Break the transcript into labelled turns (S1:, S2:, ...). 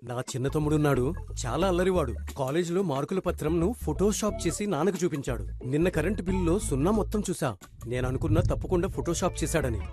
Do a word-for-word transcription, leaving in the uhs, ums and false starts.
S1: నా చిన్న తమ్ముడున్నాడు, చాలా అల్లరివాడు. కాలేజీలో మార్కుల పత్రంను ఫోటోషాప్ చేసి నాన్నకు చూపించాడు. నిన్న కరెంటు బిల్లులో సున్నా మొత్తం చూసా. నేను అనుకున్నా తప్పకుండా ఫోటోషాప్ చేశాడని.